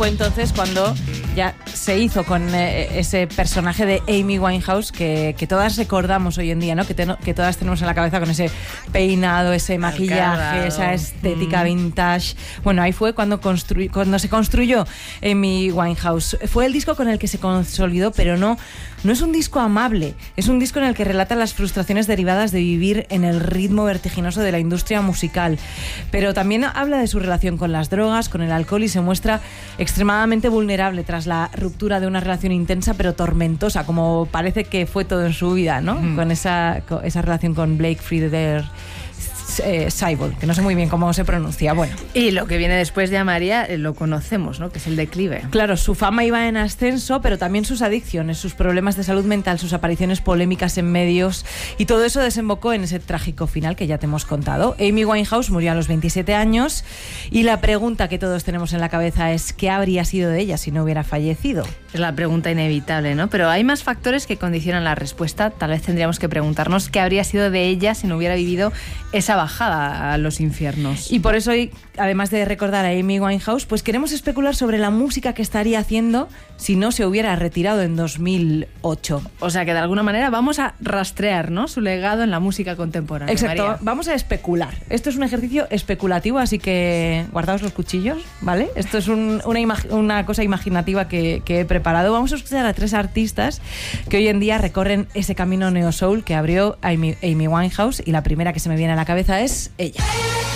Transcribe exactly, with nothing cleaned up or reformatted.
fue entonces cuando ya se hizo con eh, ese personaje de Amy Winehouse que, que todas recordamos hoy en día, ¿no? Que, te, que todas tenemos en la cabeza con ese peinado, ese maquillaje, esa estética mm. vintage. Bueno, ahí fue cuando, construy, cuando se construyó Amy Winehouse. Fue el disco con el que se consolidó, pero no, no es un disco amable. Es un disco en el que relata las frustraciones derivadas de vivir en el ritmo vertiginoso de la industria musical. Pero también habla de su relación con las drogas, con el alcohol, y se muestra extremadamente vulnerable tras la ruptura de una relación intensa pero tormentosa, como parece que fue todo en su vida, ¿no? Mm. Con esa, con esa relación con Blake Frieder eh, Seibold, que no sé muy bien cómo se pronuncia. Bueno. Y lo que viene después de Amaria eh, lo conocemos, ¿no? Que es el declive. Claro, su fama iba en ascenso, pero también sus adicciones, sus problemas de salud mental, sus apariciones polémicas en medios, y todo eso desembocó en ese trágico final que ya te hemos contado. Amy Winehouse murió a los veintisiete años y la pregunta que todos tenemos en la cabeza es ¿qué habría sido de ella si no hubiera fallecido? Es la pregunta inevitable, ¿no? Pero hay más factores que condicionan la respuesta. Tal vez tendríamos que preguntarnos qué habría sido de ella si no hubiera vivido esa bajada a los infiernos. Y por eso hoy, además de recordar a Amy Winehouse, pues queremos especular sobre la música que estaría haciendo si no se hubiera retirado en dos mil ocho. O sea que de alguna manera vamos a rastrear, ¿no?, su legado en la música contemporánea. Exacto, María. Vamos a especular. Esto es un ejercicio especulativo, así que guardaos los cuchillos, ¿vale? Esto es un, una, imag- una cosa imaginativa que, que he preparado. Vamos a escuchar a tres artistas que hoy en día recorren ese camino neo soul que abrió Amy, Amy Winehouse, y la primera que se me viene a la cabeza es ella.